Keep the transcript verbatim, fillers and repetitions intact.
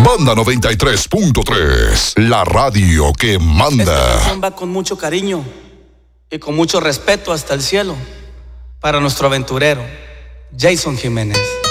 Banda noventa y tres punto tres, la radio que manda. Esta canción va con mucho cariño y con mucho respeto hasta el cielo para nuestro aventurero, Jason Jiménez.